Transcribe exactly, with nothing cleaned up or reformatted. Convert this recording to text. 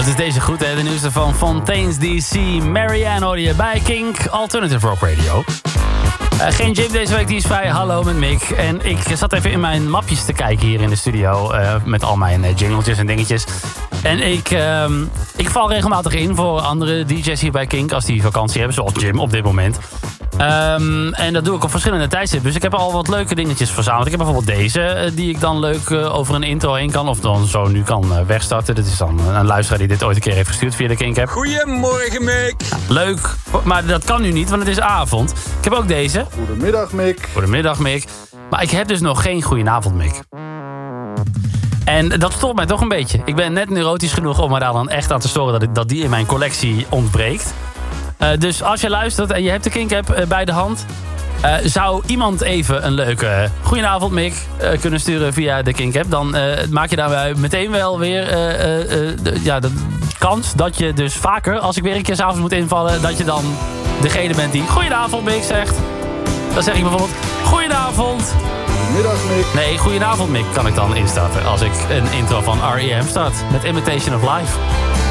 Dat is deze goed, hè? De nieuwste van Fontaines D C. Marianne hoorde je bij Kink Alternative Rock Radio. Uh, geen Jim deze week, die is vrij. Hallo met Mick. En ik zat even in mijn mapjes te kijken hier in de studio. Uh, met al mijn uh, jingletjes en dingetjes. En ik, uh, ik val regelmatig in voor andere D J's hier bij Kink. Als die vakantie hebben, zoals Jim op dit moment. Um, en dat doe ik op verschillende tijdstippen. Dus ik heb al wat leuke dingetjes verzameld. Ik heb bijvoorbeeld deze, uh, die ik dan leuk uh, over een intro heen kan. Of dan zo nu kan uh, wegstarten. Dat is dan een luisteraar die dit ooit een keer heeft gestuurd via de Kink-app. Goedemorgen, Mick. Leuk, maar dat kan nu niet, want het is avond. Ik heb ook deze. Goedemiddag, Mick. Goedemiddag, Mick. Maar ik heb dus nog geen goedenavond, Mick. En dat stoort mij toch een beetje. Ik ben net neurotisch genoeg om me daar dan echt aan te storen... dat, ik, dat die in mijn collectie ontbreekt. Uh, dus als je luistert en je hebt de Kink-app uh, bij de hand... Uh, zou iemand even een leuke uh, goedenavond, Mick, uh, kunnen sturen via de Kink-app... dan uh, maak je daarbij meteen wel weer uh, uh, uh, de, ja, de kans dat je dus vaker... als ik weer een keer 's avonds moet invallen... dat je dan degene bent die goedenavond, Mick zegt. Dan zeg ik bijvoorbeeld goedenavond. Goedemiddag, Mick. Nee, goedenavond, Mick kan ik dan instarten... als ik een intro van R E M start met Imitation of Life.